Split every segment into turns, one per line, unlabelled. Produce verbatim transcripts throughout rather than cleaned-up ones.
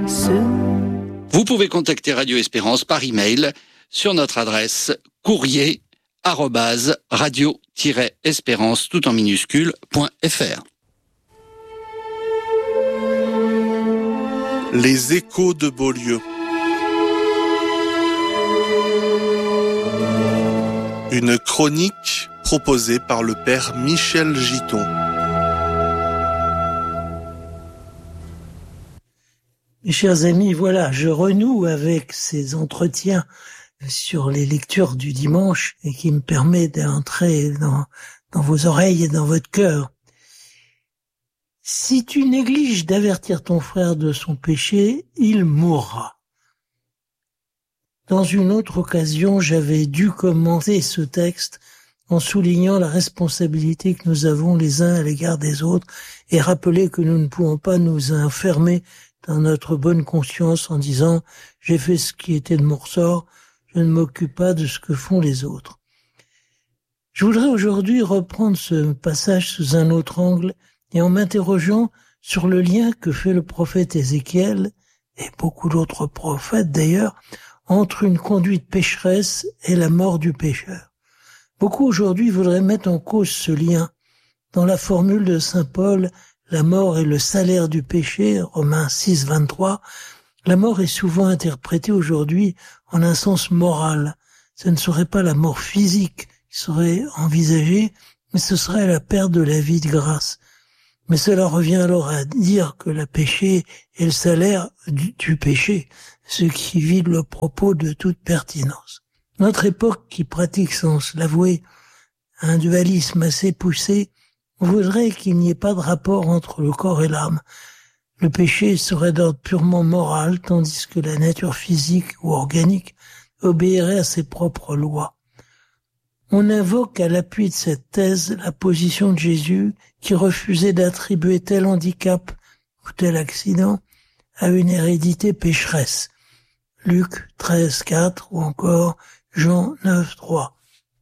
Ce...
Vous pouvez contacter Radio Espérance par email sur notre adresse courrier arobase radio-espérance tout en minuscule point fr.
Les échos de Beaulieu. Une chronique proposée par le père Michel Giton.
Mes chers amis, voilà, je renoue avec ces entretiens sur les lectures du dimanche et qui me permet d'entrer dans, dans vos oreilles et dans votre cœur. Si tu négliges d'avertir ton frère de son péché, il mourra. Dans une autre occasion, j'avais dû commencer ce texte en soulignant la responsabilité que nous avons les uns à l'égard des autres et rappeler que nous ne pouvons pas nous enfermer dans notre bonne conscience en disant « j'ai fait ce qui était de mon ressort, je ne m'occupe pas de ce que font les autres ». Je voudrais aujourd'hui reprendre ce passage sous un autre angle et en m'interrogeant sur le lien que fait le prophète Ézéchiel, et beaucoup d'autres prophètes d'ailleurs, entre une conduite pécheresse et la mort du pécheur. Beaucoup aujourd'hui voudraient mettre en cause ce lien. Dans la formule de saint Paul, la mort est le salaire du péché, Romains six, vingt-trois, la mort est souvent interprétée aujourd'hui en un sens moral. Ce ne serait pas la mort physique qui serait envisagée, mais ce serait la perte de la vie de grâce. Mais cela revient alors à dire que le péché est le salaire du, du péché, ce qui vide le propos de toute pertinence. Notre époque, qui pratique sans se l'avouer un dualisme assez poussé, voudrait qu'il n'y ait pas de rapport entre le corps et l'âme. Le péché serait d'ordre purement moral, tandis que la nature physique ou organique obéirait à ses propres lois. On invoque à l'appui de cette thèse la position de Jésus qui refusait d'attribuer tel handicap ou tel accident à une hérédité pécheresse. Luc treize, quatre ou encore Jean neuf, trois.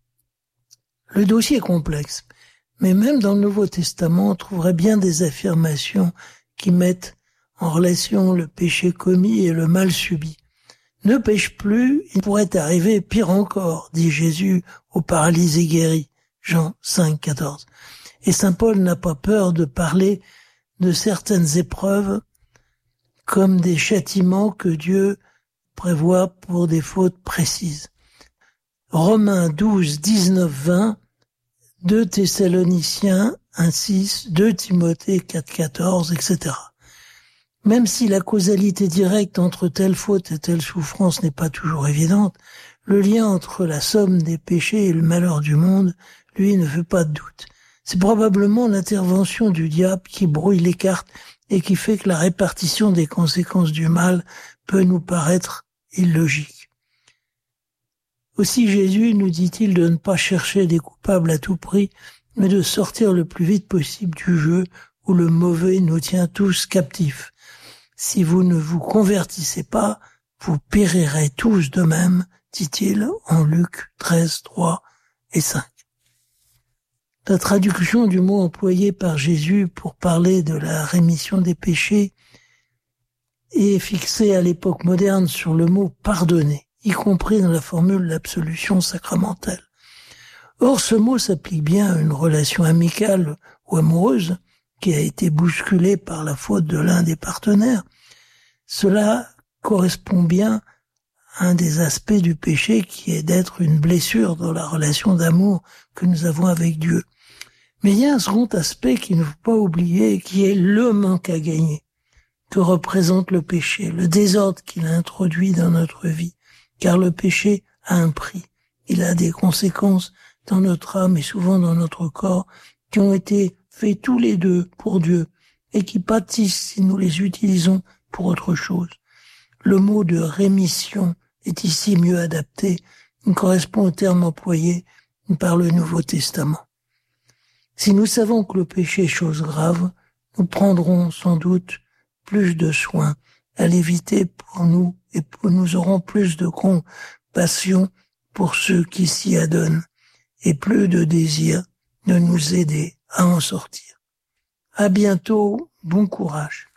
Le dossier est complexe, mais même dans le Nouveau Testament, on trouverait bien des affirmations qui mettent en relation le péché commis et le mal subi. Ne pêche plus, il pourrait arriver pire encore, dit Jésus au paralysé guéri, Jean cinq, quatorze. Et saint Paul n'a pas peur de parler de certaines épreuves comme des châtiments que Dieu prévoit pour des fautes précises. Romains douze, dix-neuf, vingt, deux Thessaloniciens un, six, deux Timothée quatre, quatorze, et cetera. Même si la causalité directe entre telle faute et telle souffrance n'est pas toujours évidente, le lien entre la somme des péchés et le malheur du monde, lui, ne fait pas de doute. C'est probablement l'intervention du diable qui brouille les cartes et qui fait que la répartition des conséquences du mal peut nous paraître illogique. Aussi Jésus nous dit-il de ne pas chercher des coupables à tout prix, mais de sortir le plus vite possible du jeu où le mauvais nous tient tous captifs. Si vous ne vous convertissez pas, vous périrez tous de même, dit-il en Luc treize, trois et cinq. La traduction du mot employé par Jésus pour parler de la rémission des péchés est fixée à l'époque moderne sur le mot « pardonner », y compris dans la formule d'absolution sacramentelle. Or, ce mot s'applique bien à une relation amicale ou amoureuse qui a été bousculée par la faute de l'un des partenaires. Cela correspond bien à un des aspects du péché qui est d'être une blessure dans la relation d'amour que nous avons avec Dieu. Mais il y a un second aspect qu'il ne faut pas oublier, qui est le manque à gagner que représente le péché, le désordre qu'il a introduit dans notre vie. Car le péché a un prix. Il a des conséquences dans notre âme et souvent dans notre corps qui ont été faits tous les deux pour Dieu et qui pâtissent si nous les utilisons pour autre chose. Le mot de rémission est ici mieux adapté. Il correspond au terme employé par le Nouveau Testament. Si nous savons que le péché est chose grave, nous prendrons sans doute plus de soin à l'éviter pour nous et nous aurons plus de compassion pour ceux qui s'y adonnent et plus de désir de nous aider à en sortir. À bientôt, bon courage.